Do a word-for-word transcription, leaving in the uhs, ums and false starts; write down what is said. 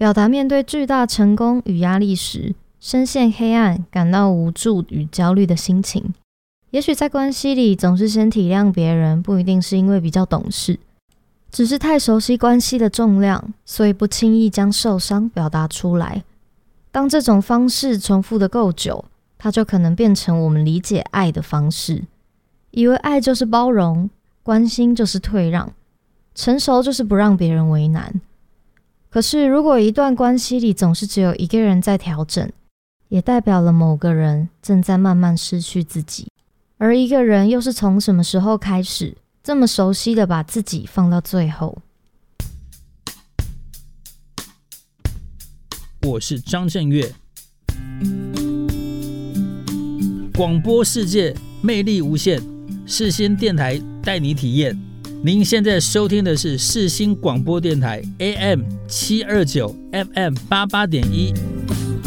表达面对巨大成功与压力时，深陷黑暗、感到无助与焦虑的心情。也许在关系里，总是先体谅别人，不一定是因为比较懂事，只是太熟悉关系的重量，所以不轻易将受伤表达出来。当这种方式重复的够久，它就可能变成我们理解爱的方式，以为爱就是包容，关心就是退让，成熟就是不让别人为难。可是如果一段关系里总是只有一个人在调整，也代表了某个人正在慢慢失去自己。而一个人又是从什么时候开始这么熟悉的把自己放到最后？ 我是张震岳，广播世界魅力无限，世新电台带你体验。您现在收听的是世新广播电台 A M 七二九 F M 八八点一